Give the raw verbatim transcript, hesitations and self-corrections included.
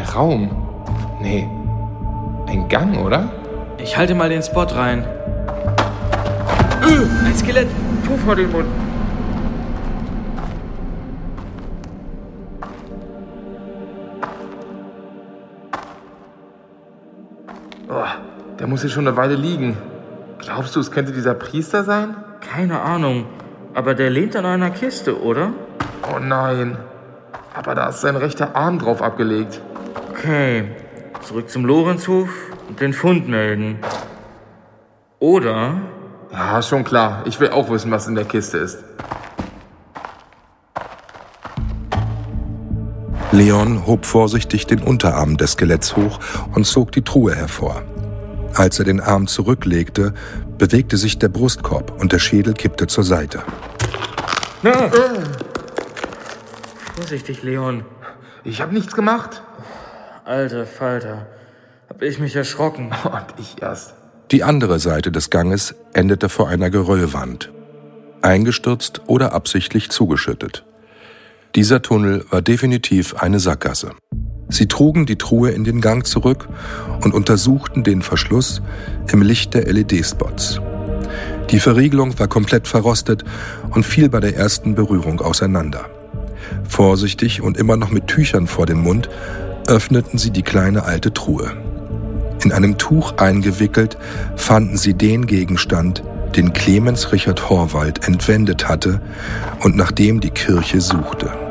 Raum. Nee, ein Gang, oder? Ich halte mal den Spot rein. Äh, ein Skelett. Tu vor den Mund. Oh, der muss hier schon eine Weile liegen. Glaubst du, es könnte dieser Priester sein? Keine Ahnung, aber der lehnt an einer Kiste, oder? Oh nein, aber da ist sein rechter Arm drauf abgelegt. Okay, zurück zum Lorenzhof und den Fund melden. Oder? Ja, schon klar. Ich will auch wissen, was in der Kiste ist. Leon hob vorsichtig den Unterarm des Skeletts hoch und zog die Truhe hervor. Als er den Arm zurücklegte, bewegte sich der Brustkorb und der Schädel kippte zur Seite. Ah. Äh. Vorsichtig, Leon. Ich hab nichts gemacht. Alter Falter, hab ich mich erschrocken. Und ich erst. Die andere Seite des Ganges endete vor einer Geröllwand. Eingestürzt oder absichtlich zugeschüttet. Dieser Tunnel war definitiv eine Sackgasse. Sie trugen die Truhe in den Gang zurück und untersuchten den Verschluss im Licht der L E D-Spots. Die Verriegelung war komplett verrostet und fiel bei der ersten Berührung auseinander. Vorsichtig und immer noch mit Tüchern vor dem Mund öffneten sie die kleine alte Truhe. In einem Tuch eingewickelt fanden sie den Gegenstand, den Clemens Richard Horvath entwendet hatte und nach dem die Kirche suchte.